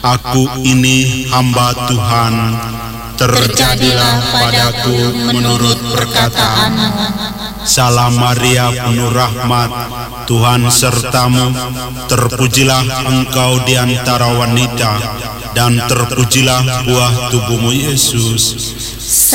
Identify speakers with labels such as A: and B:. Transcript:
A: Aku ini hamba Tuhan, terjadilah padaku menurut perkataan-Mu. Salam Maria, penuh rahmat, Tuhan sertamu, terpujilah engkau di antara wanita, dan terpujilah buah tubuhmu Yesus.